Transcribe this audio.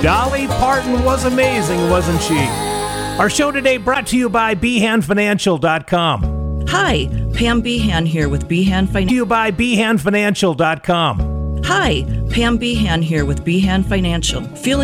Dolly Parton was amazing, wasn't she? Our show today brought to you by BehanFinancial.com. Hi, Pam Behan here with Behan Financial. To you by BehanFinancial.com. Hi, Pam Behan here with Behan Financial. Feeling